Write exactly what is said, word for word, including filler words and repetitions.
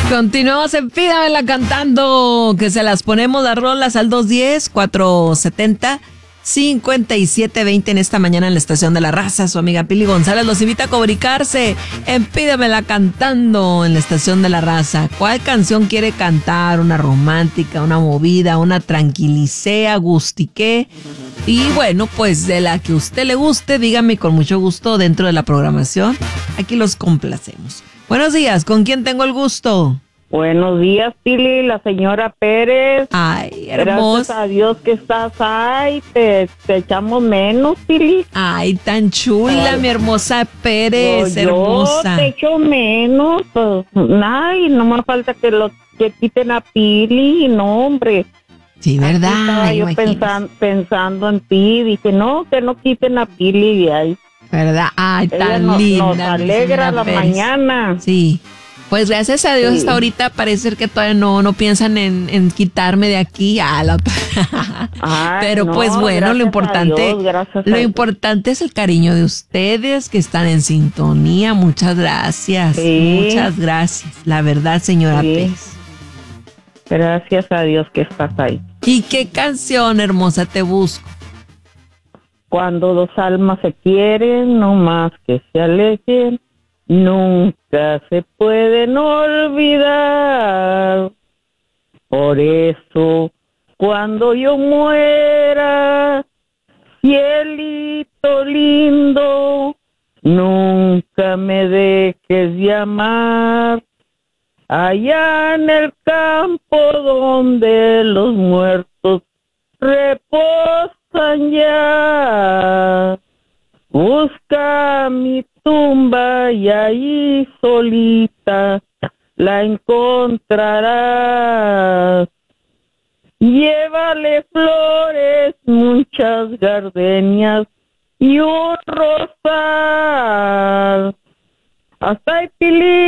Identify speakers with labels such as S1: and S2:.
S1: Continuamos en Pídamela cantando, que se las ponemos las rolas al dos uno cero, cuatro siete cero, cinco siete dos cero en esta mañana en la Estación de la Raza. Su amiga Pili González los invita a comunicarse en Pídamela cantando en la Estación de la Raza. ¿Cuál canción quiere cantar? ¿Una romántica, una movida, una tranquilicea, gustiqué? Y bueno, pues de la que a usted le guste, dígame con mucho gusto dentro de la programación. Aquí los complacemos. Buenos días, ¿con quién tengo el gusto?
S2: Buenos días, Pili, la señora Pérez.
S1: Ay, hermosa.
S2: Gracias a Dios que estás ahí, te, te echamos menos, Pili.
S1: Ay, tan chula, ay, mi hermosa Pérez,
S2: pues
S1: hermosa.
S2: Yo te echo menos, pues, ay, no me falta que lo que quiten a Pili, no, hombre.
S1: Sí, ¿verdad?
S2: Aquí estaba yo pensan, pensando en ti, dije, no, que no quiten a Pili de ahí.
S1: ¿Verdad? Ay,
S2: ella
S1: tan
S2: nos,
S1: linda.
S2: Nos alegra la Pérez. Mañana.
S1: Sí. Pues gracias a Dios, sí. Hasta ahorita parece que todavía no, no piensan en, en quitarme de aquí a la otra. Ay, pero no, pues bueno, lo importante, Dios, lo importante es el cariño de ustedes que están en sintonía. Muchas gracias. Sí. Muchas gracias. La verdad, señora sí. Pérez.
S2: Gracias a Dios que estás ahí.
S1: ¿Y qué canción hermosa te busco?
S2: Cuando dos almas se quieren, no más que se alejen, nunca se pueden olvidar. Por eso, cuando yo muera, cielito lindo, nunca me dejes llamar. Allá en el campo donde los muertos reposan ya, busca mi tumba y ahí solita la encontrarás. Llévale flores, muchas gardenias y un rosal. Hasta el Pili.